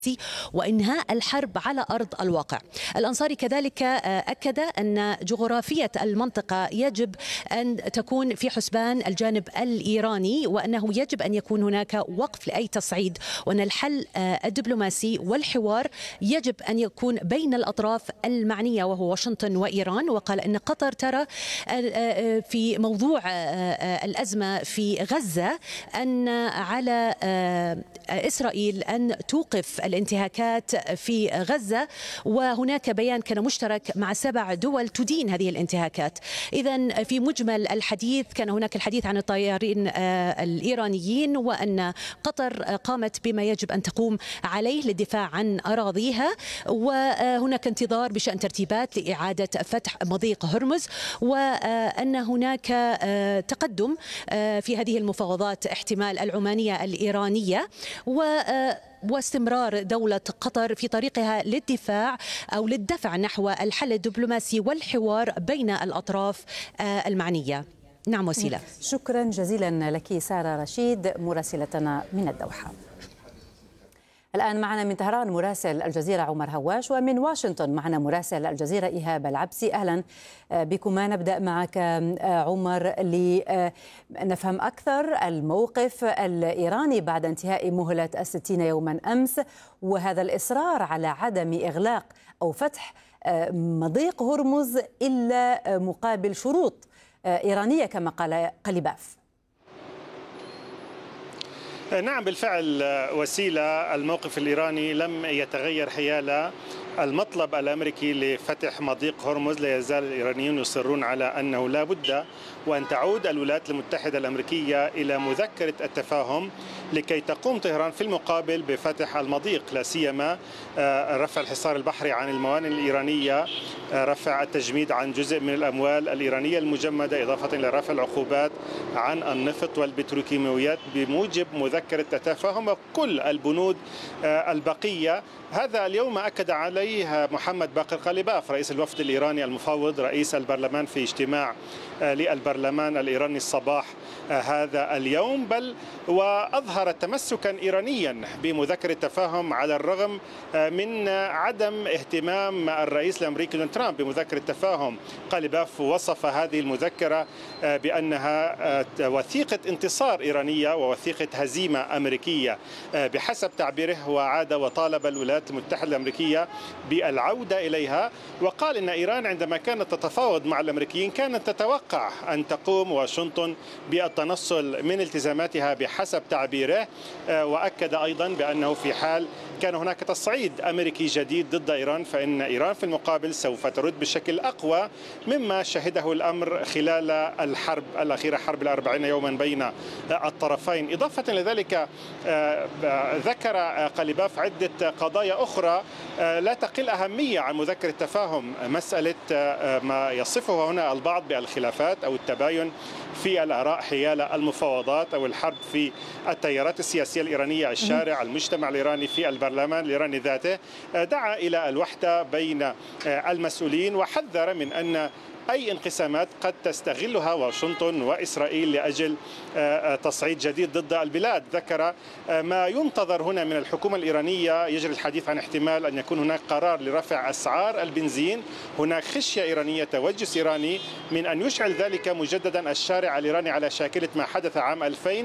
وإنهاء الحرب على أرض الواقع. الأنصاري كذلك أكد أن جغرافية المنطقة يجب أن تكون في حسبان الجانب الإيراني، وأنه يجب أن يكون هناك وقف لأي تصعيد، وأن الحل الدبلوماسي والحوار يجب أن يكون بين الأطراف المعنية وهو واشنطن وإيران. وقال أن قطر ترى في موضوع الأزمة في غزة أن على إسرائيل أن توقف الانتهاكات في غزة، وهناك بيان كان مشترك مع 7 دول تدين هذه الانتهاكات. إذن في مجمل الحديث كان هناك الحديث عن الطيارين الإيرانيين، وأن قطر قامت بما يجب أن تقوم عليه للدفاع عن أراضيها، وهناك انتظار بشأن ترتيبات لإعادة فتح مضيق هرمز، وأن هناك تقدم في هذه المفاوضات احتمال العمانية الإيرانية واستمرار دولة قطر في طريقها للدفاع أو للدفع نحو الحل الدبلوماسي والحوار بين الأطراف المعنية. نعم وسيلة. شكرا جزيلا لك سارة رشيد مراسلتنا من الدوحة. الآن معنا من طهران مراسل الجزيرة عمر هواش، ومن واشنطن معنا مراسل الجزيرة إيهاب العبسي. أهلا بكما. نبدأ معك عمر لنفهم أكثر الموقف الإيراني بعد انتهاء مهلة 60 يوما أمس، وهذا الإصرار على عدم إغلاق أو فتح مضيق هرمز إلا مقابل شروط إيرانية كما قال قليباف. نعم بالفعل وسيلة، الموقف الإيراني لم يتغير حيال المطلب الأمريكي لفتح مضيق هرمز. لا يزال الإيرانيون يصرون على أنه لا بد وأن تعود الولايات المتحدة الأمريكية إلى مذكرة التفاهم لكي تقوم طهران في المقابل بفتح المضيق، لا سيما رفع الحصار البحري عن الموانئ الإيرانية، رفع التجميد عن جزء من الأموال الإيرانية المجمدة، إضافة إلى رفع العقوبات عن النفط والبتروكيماويات بموجب مذكرة التفاهم وكل البنود البقية. هذا اليوم أكد عليه محمد باقر قليباف رئيس الوفد الإيراني المفوض رئيس البرلمان في اجتماع للبرلمان الإيراني الصباح هذا اليوم، بل وأظهر تمسكا إيرانيا بمذكرة التفاهم على الرغم من عدم اهتمام الرئيس الأمريكي دونالد ترامب بمذكرة التفاهم. قليباف وصف هذه المذكرة بأنها وثيقة انتصار إيرانية ووثيقة هزيمة أمريكية بحسب تعبيره، وعاد وطالب الولايات المتحدة الأمريكية بالعودة إليها، وقال إن إيران عندما كانت تتفاوض مع الأمريكيين كانت تتوقع أن تقوم واشنطن بالتنصل من التزاماتها بحسب تعبيره. وأكد أيضا بأنه في حال كان هناك تصعيد أمريكي جديد ضد إيران فإن إيران في المقابل سوف ترد بشكل أقوى مما شهده الأمر خلال الحرب الأخيرة، حرب 40 يوما بين الطرفين. إضافة إلى ذلك ذكر قليباف عدة قضايا أخرى لا تقل أهمية عن مذكرة التفاهم، مسألة ما يصفه هنا البعض بالخلافات أو التباين في الآراء حيال المفاوضات أو الحرب في التيارات السياسية الإيرانية، الشارع، المجتمع الإيراني في البرلمان الإيراني ذاته. دعا إلى الوحدة بين المسؤولين وحذر من أن أي انقسامات قد تستغلها واشنطن وإسرائيل لأجل تصعيد جديد ضد البلاد. ذكر ما ينتظر هنا من الحكومة الإيرانية، يجري الحديث عن احتمال أن يكون هناك قرار لرفع أسعار البنزين، هناك خشية إيرانية، توجس إيراني من أن يشعل ذلك مجددا الشارع الإيراني على شاكلة ما حدث عام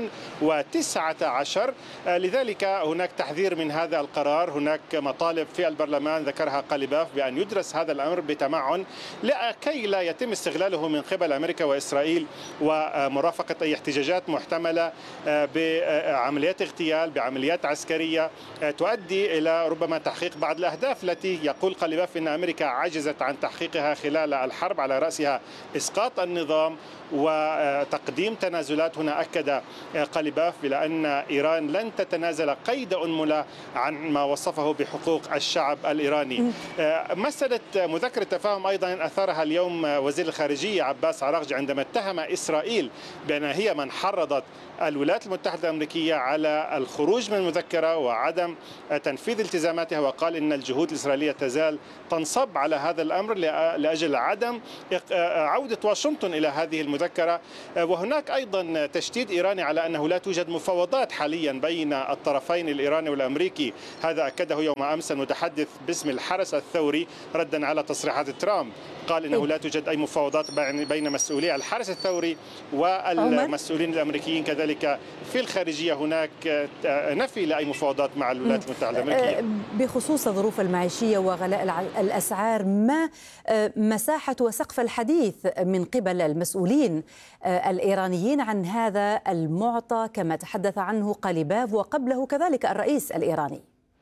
2019. لذلك هناك تحذير من هذا القرار، هناك مطالب في البرلمان ذكرها قليباف بأن يدرس هذا الأمر بتمعن لكي لا يتم استغلاله من قبل أمريكا وإسرائيل ومرافقة أي احتجاجات محتملة بعمليات اغتيال، بعمليات عسكرية تؤدي إلى ربما تحقيق بعض الأهداف التي يقول قليباف أن أمريكا عجزت عن تحقيقها خلال الحرب، على رأسها إسقاط النظام وتقديم تنازلات. هنا أكد قليباف بأن إيران لن تتنازل قيد أنملة عن ما وصفه بحقوق الشعب الإيراني. مسألة مذكرة التفاهم أيضا أثارها اليوم وزير الخارجية عباس عراقجي عندما اتهم إسرائيل بأنها هي من حرضت الولايات المتحدة الأمريكية على الخروج من المذكرة وعدم تنفيذ التزاماتها، وقال إن الجهود الإسرائيلية تزال تنصب على هذا الأمر لأجل عدم عودة واشنطن إلى هذه المذكرة. وهناك أيضا تشديد إيراني على أنه لا توجد مفاوضات حاليا بين الطرفين الإيراني والأمريكي، هذا أكده يوم أمس المتحدث باسم الحرس الثوري ردا على تصريحات ترامب، قال إنه لا توجد أي مفاوضات بين مسؤولي الحرس الثوري والمسؤولين الأمريكيين. كذلك في الخارجية هناك نفي لأي مفاوضات مع الولايات المتحدة الأمريكية. بخصوص الظروف المعيشية وغلاء الأسعار، ما مساحة وسقف الحديث من قبل المسؤولين الإيرانيين عن هذا المعطى كما تحدث عنه قليباف وقبله كذلك الرئيس الإيراني؟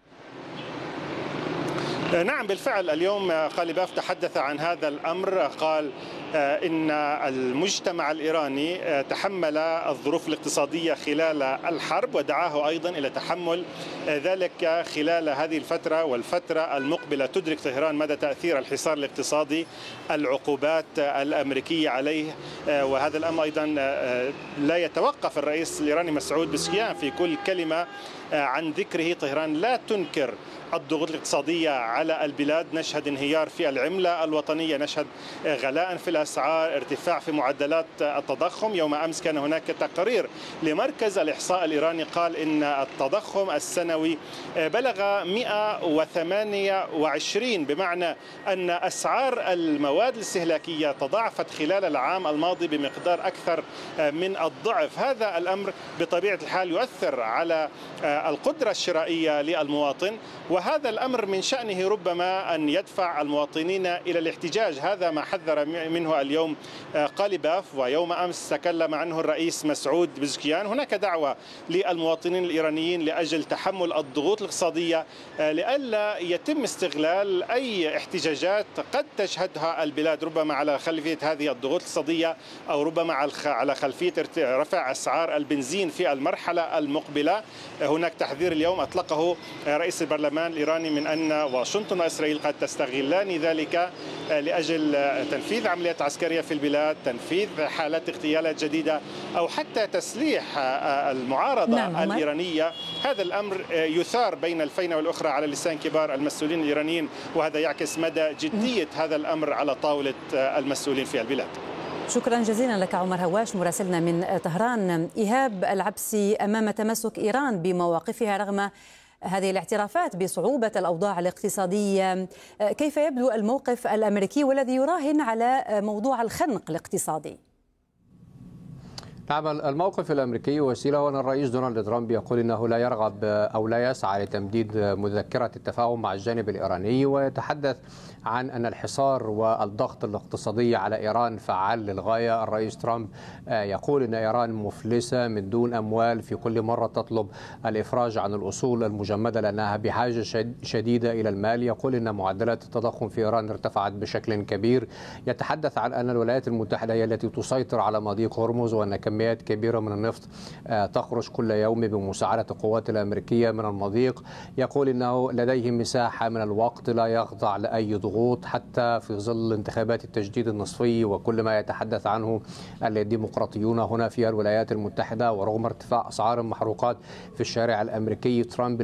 نعم بالفعل اليوم قليباف تحدث عن هذا الأمر، قال إن المجتمع الإيراني تحمل الظروف الاقتصادية خلال الحرب ودعاه أيضا إلى تحمل ذلك خلال هذه الفترة والفترة المقبلة. تدرك طهران مدى تأثير الحصار الاقتصادي، العقوبات الأمريكية عليه، وهذا الأمر أيضا لا يتوقف الرئيس الإيراني مسعود بزكيان في كل كلمة عن ذكره. طهران لا تنكر الضغوط الاقتصادية على البلاد، نشهد انهيار في العملة الوطنية، نشهد غلاء في الأسعار، ارتفاع في معدلات التضخم. يوم أمس كان هناك تقرير لمركز الإحصاء الإيراني قال إن التضخم السنوي بلغ 128، بمعنى أن أسعار المواد الاستهلاكية تضاعفت خلال العام الماضي بمقدار أكثر من الضعف. هذا الأمر بطبيعة الحال يؤثر على القدرة الشرائية للمواطن، وهذا الأمر من شأنه ربما أن يدفع المواطنين إلى الاحتجاج. هذا ما حذر منه اليوم قليباف، ويوم أمس تكلم عنه الرئيس مسعود بزكيان. هناك دعوة للمواطنين الإيرانيين لأجل تحمل الضغوط الاقتصادية لئلا يتم استغلال أي احتجاجات قد تشهدها البلاد ربما على خلفية هذه الضغوط الاقتصادية، أو ربما على خلفية رفع أسعار البنزين في المرحلة المقبلة. هناك تحذير اليوم أطلقه رئيس البرلمان الإيراني من أن واشنطن وإسرائيل قد تستغلان ذلك لأجل تنفيذ عمليات عسكرية في البلاد، تنفيذ حالات اغتيالات جديدة، أو حتى تسليح المعارضة الإيرانية. هذا الأمر يثار بين الفينة والأخرى على لسان كبار المسؤولين الإيرانيين، وهذا يعكس مدى جدية هذا الأمر على طاولة المسؤولين في البلاد. شكرا جزيلا لك عمر هواش مراسلنا من طهران. إيهاب العبسي، أمام تمسك إيران بمواقفها رغم هذه الاعترافات بصعوبة الأوضاع الاقتصادية، كيف يبدو الموقف الأمريكي والذي يراهن على موضوع الخنق الاقتصادي؟ نعم، الموقف الأمريكي وسيلة، وأن الرئيس دونالد ترامب يقول إنه لا يرغب أو لا يسعى لتمديد مذكرة التفاهم مع الجانب الإيراني، ويتحدث عن أن الحصار والضغط الاقتصادي على إيران فعال للغاية. الرئيس ترامب يقول إن إيران مفلسة من دون أموال، في كل مرة تطلب الإفراج عن الأصول المجمدة لأنها بحاجة شديدة إلى المال. يقول إن معدلات التضخم في إيران ارتفعت بشكل كبير. يتحدث عن أن الولايات المتحدة هي التي تسيطر على مضيق هرمز، وأن كميات كبيرة من النفط تخرج كل يوم بمساعدة القوات الأمريكية من المضيق. يقول إنه لديه مساحة من الوقت لا يخضع لأي ضغوط حتى في ظل انتخابات التجديد النصفي وكل ما يتحدث عنه الديمقراطيون هنا في الولايات المتحدة. ورغم ارتفاع أسعار المحروقات في الشارع الأمريكي، ترامب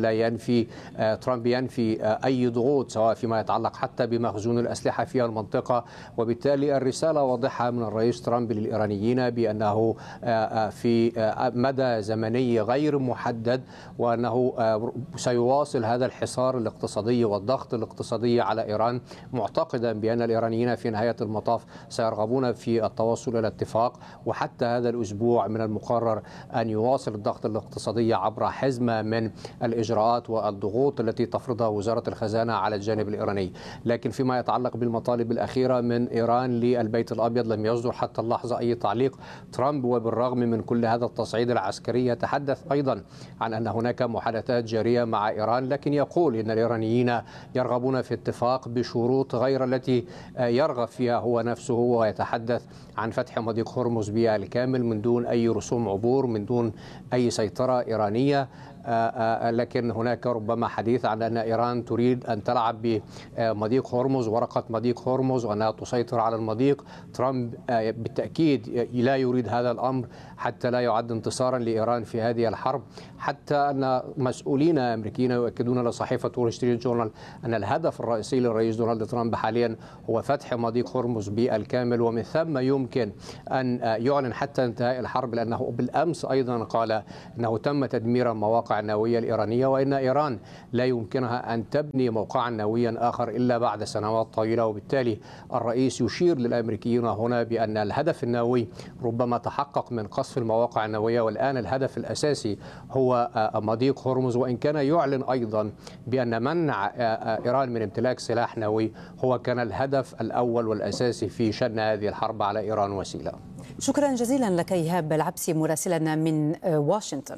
ينفي أي ضغوط سواء فيما يتعلق حتى بمخزون الأسلحة في المنطقة. وبالتالي الرسالة واضحة من الرئيس ترامب للإيرانيين بأنه في مدى زمني غير محدد، وأنه سيواصل هذا الحصار الاقتصادي والضغط الاقتصادي على إيران، معتقدا بأن الإيرانيين في نهاية المطاف سيرغبون في التوصل إلى اتفاق. وحتى هذا الأسبوع من المقرر أن يواصل الضغط الاقتصادي عبر حزمة من الإجراءات والضغوط التي تفرضها وزارة الخزانة على الجانب الإيراني. لكن فيما يتعلق بالمطالب الأخيرة من إيران للبيت الأبيض لم يصدر حتى اللحظة أي تعليق. ترامب وبالرغم من كل هذا التصعيد العسكري يتحدث أيضا عن أن هناك محادثات جارية مع إيران، لكن يقول إن الإيرانيين يرغبون في اتفاق بشروط غير التي يرغب فيها هو نفسه، ويتحدث عن فتح مضيق هرمز بالكامل من دون أي رسوم عبور، من دون أي سيطرة إيرانية. لكن هناك ربما حديث عن أن إيران تريد أن تلعب بمضيق هرمز، ورقة مضيق هرمز، وأنها تسيطر على المضيق. ترامب بالتأكيد لا يريد هذا الأمر حتى لا يعد انتصارا لإيران في هذه الحرب، حتى أن مسؤولين أمريكيين يؤكدون لصحيفة وول ستريت جورنال أن الهدف الرئيسي للرئيس دونالد ترامب حاليا هو فتح مضيق هرمز بالكامل، ومن ثم يمكن أن يعلن حتى انتهاء الحرب، لأنه بالأمس أيضا قال أنه تم تدمير المواقع النووية الإيرانية، وإن إيران لا يمكنها أن تبني موقعا نوويا آخر إلا بعد سنوات طويلة. وبالتالي الرئيس يشير للأمريكيين هنا بأن الهدف النووي ربما تحقق من قصف المواقع النووية، والآن الهدف الأساسي هو مضيق هرمز، وإن كان يعلن أيضا بأن منع إيران من امتلاك سلاح نووي هو كان الهدف الأول والأساسي في شن هذه الحرب على إيران وسيلة. شكرا جزيلا لك إيهاب العبسي مراسلنا من واشنطن.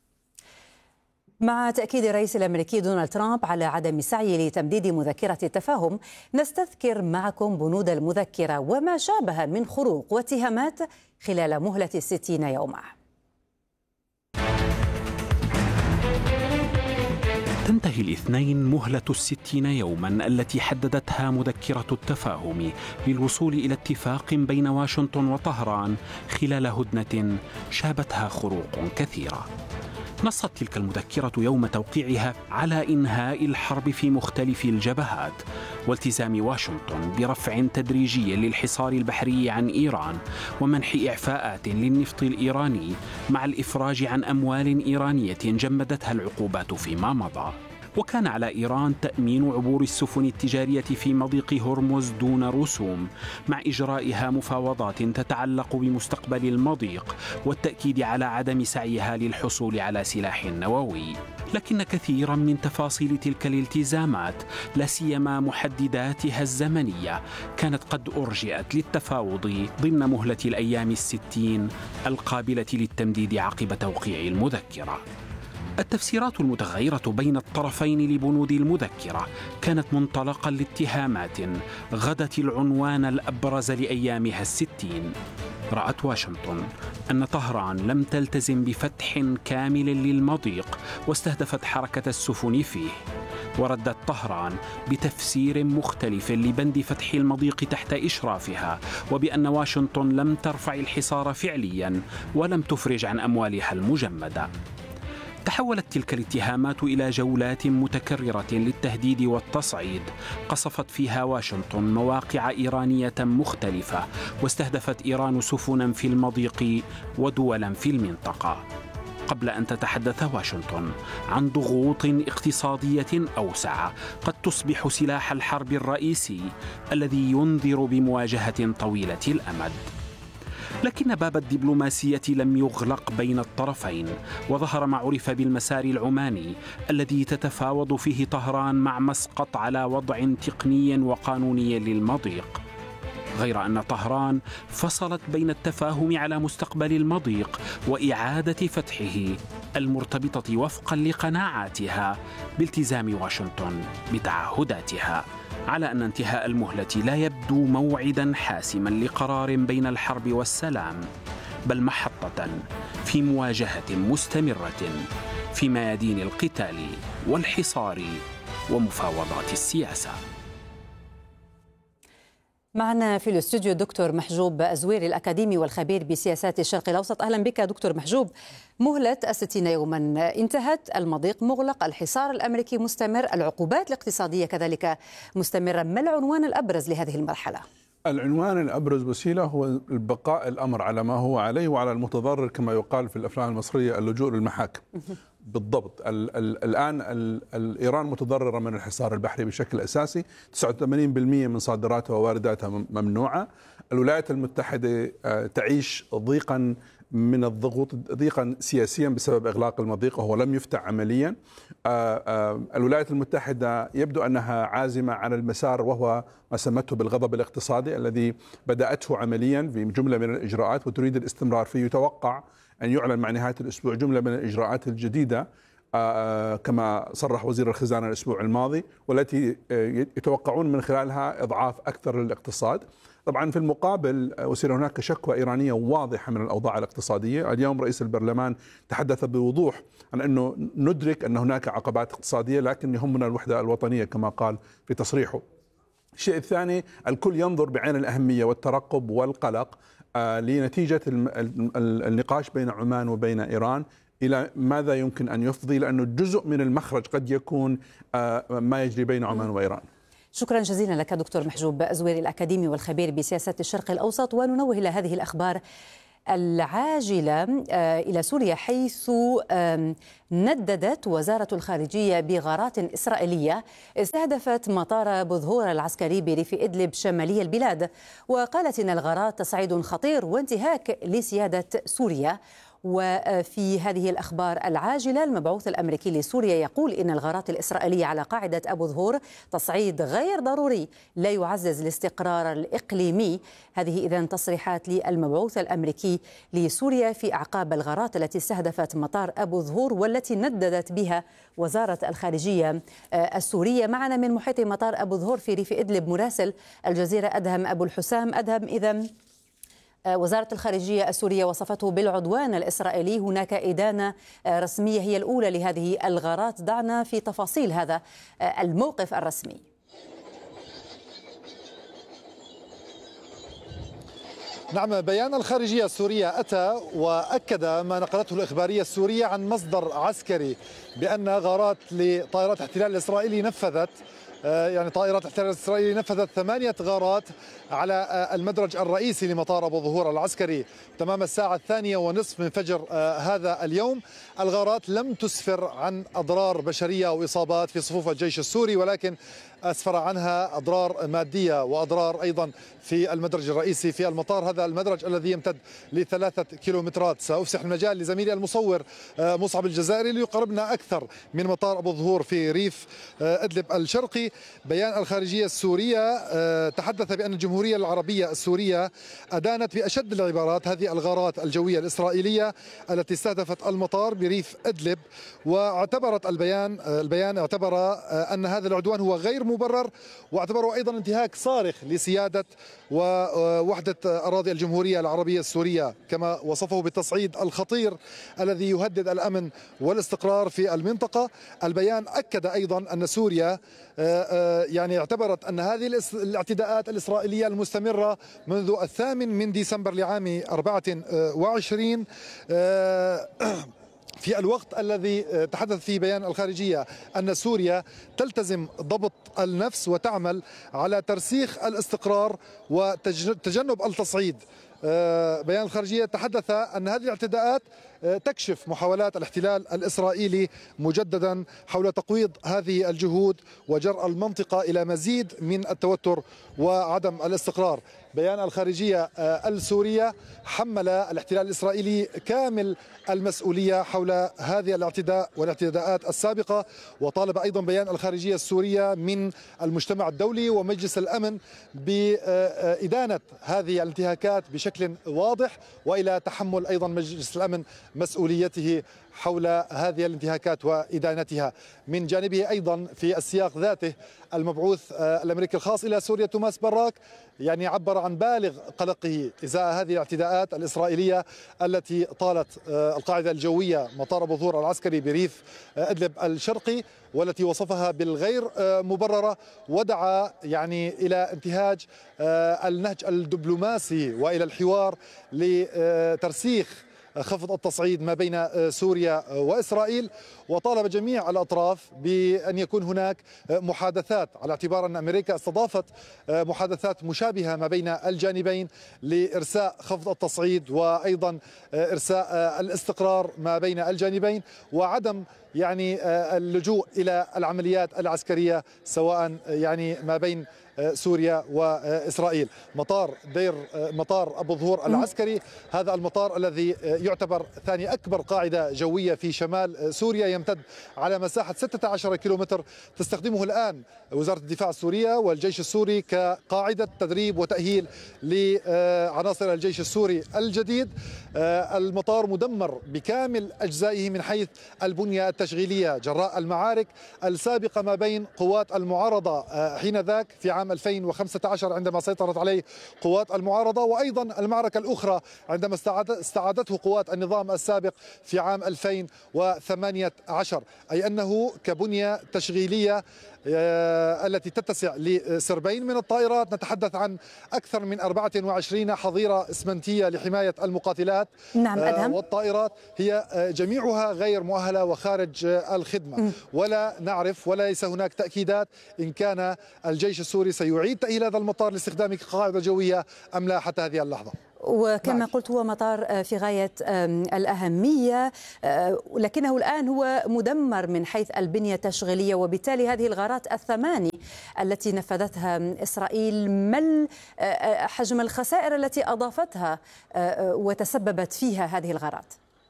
مع تأكيد الرئيس الأمريكي دونالد ترامب على عدم سعيه لتمديد مذكرة التفاهم، نستذكر معكم بنود المذكرة وما شابه من خروق واتهامات خلال مهلة 60 يوما. تنتهي الاثنين مهلة 60 يوما التي حددتها مذكرة التفاهم للوصول إلى اتفاق بين واشنطن وطهران خلال هدنة شابتها خروق كثيرة. نصت تلك المذكرة يوم توقيعها على إنهاء الحرب في مختلف الجبهات، والتزام واشنطن برفع تدريجي للحصار البحري عن إيران، ومنح إعفاءات للنفط الإيراني، مع الإفراج عن أموال إيرانية جمدتها العقوبات فيما مضى. وكان على إيران تأمين عبور السفن التجارية في مضيق هرمز دون رسوم، مع إجرائها مفاوضات تتعلق بمستقبل المضيق، والتأكيد على عدم سعيها للحصول على سلاح نووي. لكن كثيرا من تفاصيل تلك الالتزامات، لا سيما محدداتها الزمنية، كانت قد أرجئت للتفاوض ضمن مهلة الأيام 60 القابلة للتمديد عقب توقيع المذكرة. التفسيرات المتغيرة بين الطرفين لبنود المذكرة كانت منطلقا لاتهامات غدت العنوان الأبرز لأيامها 60. رأت واشنطن أن طهران لم تلتزم بفتح كامل للمضيق، واستهدفت حركة السفن فيه، وردت طهران بتفسير مختلف لبند فتح المضيق تحت إشرافها، وبأن واشنطن لم ترفع الحصار فعليا ولم تفرج عن أموالها المجمدة. تحولت تلك الاتهامات إلى جولات متكررة للتهديد والتصعيد، قصفت فيها واشنطن مواقع إيرانية مختلفة، واستهدفت إيران سفنا في المضيق ودولا في المنطقة، قبل أن تتحدث واشنطن عن ضغوط اقتصادية أوسع قد تصبح سلاح الحرب الرئيسي الذي ينذر بمواجهة طويلة الأمد. لكن باب الدبلوماسية لم يغلق بين الطرفين، وظهر ما عرف بالمسار العماني الذي تتفاوض فيه طهران مع مسقط على وضع تقني وقانوني للمضيق. غير أن طهران فصلت بين التفاهم على مستقبل المضيق وإعادة فتحه المرتبطة وفقا لقناعاتها بالتزام واشنطن بتعهداتها، على أن انتهاء المهلة لا يبدو موعدا حاسما لقرار بين الحرب والسلام، بل محطة في مواجهة مستمرة في ميادين القتال والحصار ومفاوضات السياسة. معنا في الاستوديو الدكتور محجوب أزويري الأكاديمي والخبير بسياسات الشرق الأوسط. أهلا بك دكتور محجوب. مهلة 60 يوما انتهت، المضيق مغلق، الحصار الأمريكي مستمر، العقوبات الاقتصادية كذلك مستمرة. ما العنوان الأبرز لهذه المرحلة؟ العنوان الأبرز وسيلة هو البقاء الأمر على ما هو عليه، وعلى المتضرر كما يقال في الأفلام المصرية اللجوء للمحاكم. بالضبط. الآن إيران متضررة من الحصار البحري بشكل أساسي، 89% من صادراتها ووارداتها ممنوعة. الولايات المتحدة تعيش ضيقا من الضغوط، ضيقا سياسيا بسبب إغلاق المضيق وهو لم يفتح عمليا. الولايات المتحدة يبدو أنها عازمة على المسار وهو ما سمته بالغضب الاقتصادي الذي بدأته عمليا في جملة من الإجراءات وتريد الاستمرار فيه. يتوقع أن يعلن مع نهاية الأسبوع جملة من الإجراءات الجديدة كما صرح وزير الخزانة الأسبوع الماضي، والتي يتوقعون من خلالها إضعاف أكثر للاقتصاد. طبعا في المقابل وسيلة هناك شكوى إيرانية واضحة من الأوضاع الاقتصادية. اليوم رئيس البرلمان تحدث بوضوح عن أنه ندرك أن هناك عقبات اقتصادية لكن يهمنا الوحدة الوطنية كما قال في تصريحه. الشيء الثاني، الكل ينظر بعين الأهمية والترقب والقلق لنتيجة النقاش بين عمان وبين إيران إلى ماذا يمكن أن يفضي، لأنه جزء من المخرج قد يكون ما يجري بين عمان وإيران. شكرا جزيلا لك دكتور محجوب زويري الأكاديمي والخبير بسياسة الشرق الأوسط. وننوه إلى هذه الأخبار العاجلة إلى سوريا، حيث نددت وزارة الخارجية بغارات إسرائيلية استهدفت مطار بوظهور العسكري بريف إدلب شمالي البلاد، وقالت إن الغارات تصعيد خطير وانتهاك لسيادة سوريا. وفي هذه الأخبار العاجلة، المبعوث الأمريكي لسوريا يقول إن الغارات الإسرائيلية على قاعدة أبو ظهور تصعيد غير ضروري لا يعزز الاستقرار الإقليمي. هذه إذن تصريحات للمبعوث الأمريكي لسوريا في أعقاب الغارات التي استهدفت مطار أبو ظهور والتي نددت بها وزارة الخارجية السورية. معنا من محيط مطار أبو ظهور في ريف إدلب مراسل الجزيرة أدهم أبو الحسام. أدهم، إذن وزارة الخارجية السورية وصفته بالعدوان الإسرائيلي، هناك إدانة رسمية هي الأولى لهذه الغارات، دعنا في تفاصيل هذا الموقف الرسمي. نعم، بيان الخارجية السورية أتى وأكد ما نقلته الإخبارية السورية عن مصدر عسكري بأن غارات لطائرات الاحتلال الإسرائيلي نفذت طائرات الاحتلال الإسرائيلي نفذت 8 غارات على المدرج الرئيسي لمطار أبو ظهور العسكري تمام الساعة 2:30 من فجر هذا اليوم. الغارات لم تسفر عن أضرار بشرية أو إصابات في صفوف الجيش السوري، ولكن أسفر عنها أضرار مادية وأضرار أيضا في المدرج الرئيسي في المطار، هذا المدرج الذي يمتد ل3 كيلومترات. سأفسح المجال لزميلي المصور مصعب الجزائري ليقربنا أكثر من مطار أبو ظهور في ريف إدلب الشرقي. بيان الخارجية السورية تحدث بأن الجمهورية العربية السورية أدانت بأشد العبارات هذه الغارات الجوية الإسرائيلية التي استهدفت المطار بريف إدلب، واعتبرت البيان اعتبر أن هذا العدوان هو غير مبرر، واعتبره أيضا انتهاك صارخ لسيادة ووحدة أراضي الجمهورية العربية السورية، كما وصفه بالتصعيد الخطير الذي يهدد الأمن والاستقرار في المنطقة. البيان أكد أيضا أن سوريا اعتبرت أن هذه الاعتداءات الإسرائيلية المستمرة منذ 8 ديسمبر لعام 24 في الوقت الذي تحدث فيه بيان الخارجية أن سوريا تلتزم ضبط النفس وتعمل على ترسيخ الاستقرار وتجنب التصعيد. بيان الخارجية تحدث أن هذه الاعتداءات تكشف محاولات الاحتلال الإسرائيلي مجددا حول تقويض هذه الجهود وجرء المنطقة إلى مزيد من التوتر وعدم الاستقرار. بيان الخارجية السورية حمل الاحتلال الإسرائيلي كامل المسؤولية حول هذه الاعتداء والاعتداءات السابقة، وطالب أيضا بيان الخارجية السورية من المجتمع الدولي ومجلس الأمن بإدانة هذه الانتهاكات بشكل واضح، وإلى تحمل أيضا مجلس الأمن مسؤوليته حول هذه الانتهاكات وإدانتها. من جانبه أيضا في السياق ذاته المبعوث الأمريكي الخاص إلى سوريا توماس براك عبر عن بالغ قلقه إزاء هذه الاعتداءات الإسرائيلية التي طالت القاعدة الجوية مطار أبو ظهور العسكري بريف إدلب الشرقي، والتي وصفها بالغير مبررة، ودعا إلى انتهاج النهج الدبلوماسي وإلى الحوار لترسيخ خفض التصعيد ما بين سوريا وإسرائيل، وطالب جميع الأطراف بأن يكون هناك محادثات، على اعتبار أن أمريكا استضافت محادثات مشابهة ما بين الجانبين لإرساء خفض التصعيد وأيضا إرساء الاستقرار ما بين الجانبين، وعدم اللجوء إلى العمليات العسكرية سواء ما بين سوريا وإسرائيل. مطار أبو ظهور العسكري، هذا المطار الذي يعتبر ثاني أكبر قاعدة جوية في شمال سوريا، يمتد على مساحة 16 كيلومتر، تستخدمه الآن وزارة الدفاع السورية والجيش السوري كقاعدة تدريب وتأهيل لعناصر الجيش السوري الجديد. المطار مدمر بكامل أجزائه من حيث البنية تشغيلية جراء المعارك السابقة ما بين قوات المعارضة حينذاك في عام 2015 عندما سيطرت عليه قوات المعارضة، وأيضا المعركة الأخرى عندما استعادته قوات النظام السابق في عام 2018، أي أنه كبنية تشغيلية التي تتسع لسربين من الطائرات. نتحدث عن أكثر من 24 حظيرة إسمنتية لحماية المقاتلات. نعم أدهم. والطائرات هي جميعها غير مؤهلة وخارج الخدمة، ولا نعرف وليس هناك تأكيدات إن كان الجيش السوري سيعيد تأهيل هذا المطار لاستخدامه كقاعدة جوية أم لا حتى هذه اللحظة. وكما قلت هو مطار في غاية الأهمية، لكنه الآن هو مدمر من حيث البنية التشغيلية، وبالتالي هذه الغارات الثماني التي نفذتها إسرائيل ما حجم الخسائر التي أضافتها وتسببت فيها هذه الغارات؟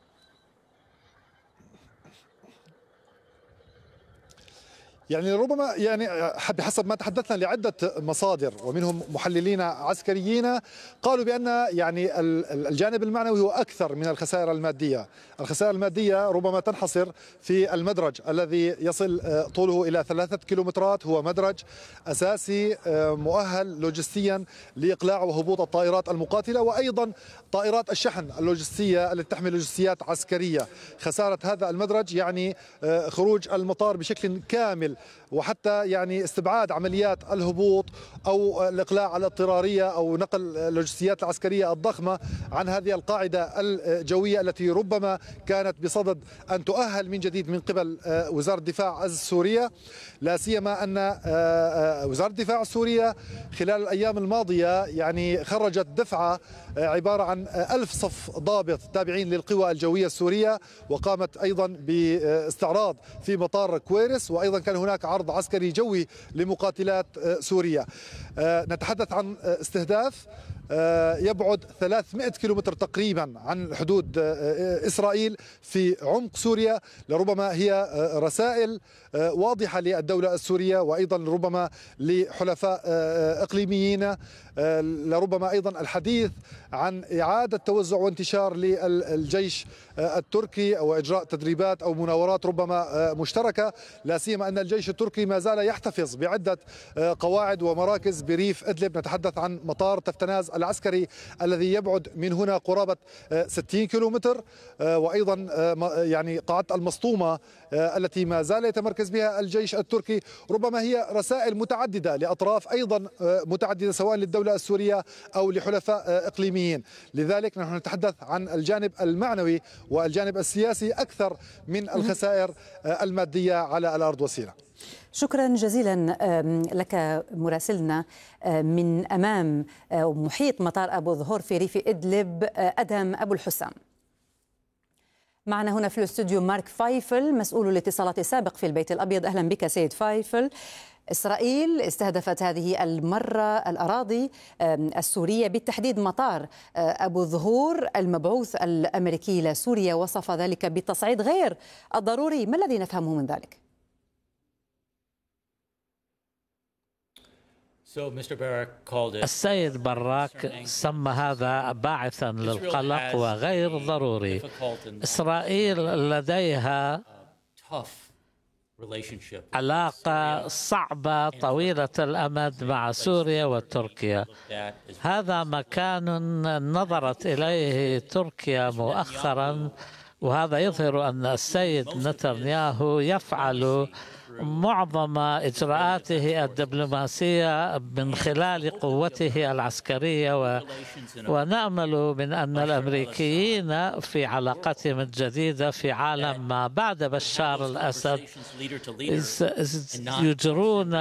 يعني ربما بحسب ما تحدثنا لعدة مصادر ومنهم محللين عسكريين قالوا بأن يعني الجانب المعنوي هو أكثر من الخسائر المادية. الخسائر المادية ربما تنحصر في المدرج الذي يصل طوله إلى 3 كيلومترات، هو مدرج أساسي مؤهل لوجستيا لإقلاع وهبوط الطائرات المقاتلة، وأيضا طائرات الشحن اللوجستية التي تحمل لوجستيات عسكرية. خسارة هذا المدرج يعني خروج المطار بشكل كامل، وحتى يعني استبعاد عمليات الهبوط أو الإقلاع الاضطرارية أو نقل اللوجستيات العسكرية الضخمة عن هذه القاعدة الجوية التي ربما كانت بصدد أن تؤهل من جديد من قبل وزارة الدفاع السورية. لا سيما أن وزارة الدفاع السورية خلال الأيام الماضية يعني خرجت دفعة عبارة عن 1000 صف ضابط تابعين للقوى الجوية السورية، وقامت أيضا باستعراض في مطار كويرس، وأيضا كان هناك عرض عسكري جوي لمقاتلات سوريا. نتحدث عن استهداف يبعد 300 كيلومتر تقريبا عن حدود إسرائيل في عمق سوريا. لربما هي رسائل واضحة للدولة السورية وأيضا ربما لحلفاء إقليميين، لربما أيضا الحديث عن إعادة توزع وانتشار للجيش التركي أو إجراء تدريبات أو مناورات ربما مشتركة، لا سيما أن الجيش التركي ما زال يحتفظ بعدة قواعد ومراكز بريف إدلب. نتحدث عن مطار تفتناز العسكري الذي يبعد من هنا قرابة 60 كيلومتر، وأيضا يعني قاعدة المسطومة التي ما زال يتمركز بها الجيش التركي. ربما هي رسائل متعددة لأطراف أيضا متعددة سواء للدولة السورية أو لحلفاء إقليميين. لذلك نحن نتحدث عن الجانب المعنوي والجانب السياسي أكثر من الخسائر المادية على الأرض وسيلة. شكرا جزيلا لك مراسلنا من أمام محيط مطار أبو ظهور في ريف إدلب أدهم أبو الحسام. معنا هنا في الاستوديو مارك فايفل مسؤول الاتصالات السابق في البيت الأبيض. أهلا بك سيد فايفل. إسرائيل استهدفت هذه المرة الأراضي السورية بالتحديد مطار أبو ظهور. المبعوث الأمريكي لسوريا وصف ذلك بالتصعيد غير الضروري، ما الذي نفهمه من ذلك؟ السيد باراك سمى هذا باعثا للقلق وغير ضروري. إسرائيل لديها علاقة صعبة طويلة الأمد مع سوريا وتركيا. هذا مكان نظرت إليه تركيا مؤخرا، وهذا يظهر أن السيد نتنياهو يفعل معظم إجراءاته الدبلوماسية من خلال قوته العسكرية، ونأمل من أن الأمريكيين في علاقتهم الجديدة في عالم ما بعد بشار الأسد يجرون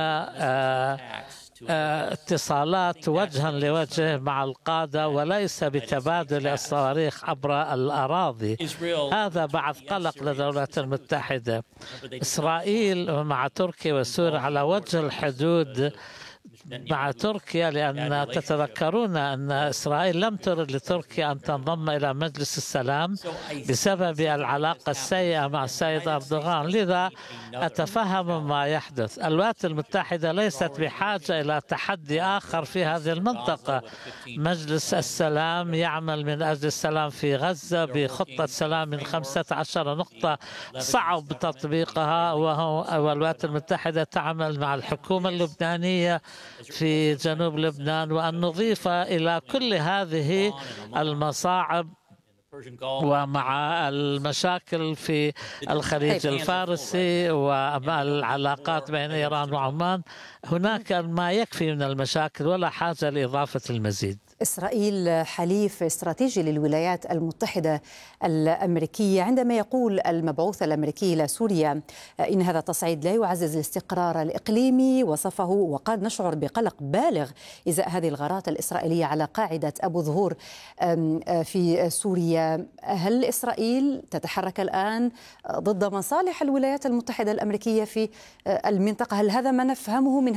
اتصالات وجها لوجه مع القادة وليس بتبادل الصواريخ عبر الأراضي. هذا بعد قلق للولايات المتحدة. إسرائيل مع تركيا وسوريا على وجه الحدود مع تركيا، لأن تتذكرون أن إسرائيل لم ترد لتركيا أن تنضم إلى مجلس السلام بسبب العلاقة السيئة مع السيد أردوغان. لذا أتفهم ما يحدث. الولايات المتحدة ليست بحاجة إلى تحدي آخر في هذه المنطقة. مجلس السلام يعمل من أجل السلام في غزة بخطة سلام من 15 نقطة صعب تطبيقها، والولايات المتحدة تعمل مع الحكومة اللبنانية في جنوب لبنان. وأن نضيف إلى كل هذه المصاعب ومع المشاكل في الخليج الفارسي والعلاقات بين إيران وعمان، هناك ما يكفي من المشاكل ولا حاجة لإضافة المزيد. إسرائيل حليف استراتيجي للولايات المتحدة الأمريكية. عندما يقول المبعوث الأمريكي لسوريا إن هذا التصعيد لا يعزز الاستقرار الإقليمي، وصفه وقال نشعر بقلق بالغ إزاء هذه الغارات الإسرائيلية على قاعدة أبو ظهور في سوريا. هل إسرائيل تتحرك الآن ضد مصالح الولايات المتحدة الأمريكية في المنطقة؟ هل هذا ما نفهمه من